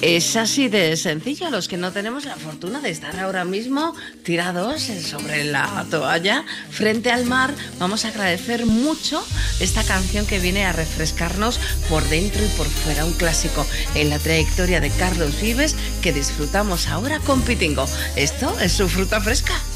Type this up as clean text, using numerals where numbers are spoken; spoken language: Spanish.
Es así de sencillo. Los que no tenemos la fortuna de estar ahora mismo tirados sobre la toalla frente al mar, vamos a agradecer mucho esta canción que viene a refrescarnos por dentro y por fuera. Un clásico en la trayectoria de Carlos Vives que disfrutamos ahora con Pitingo. Esto es su fruta fresca.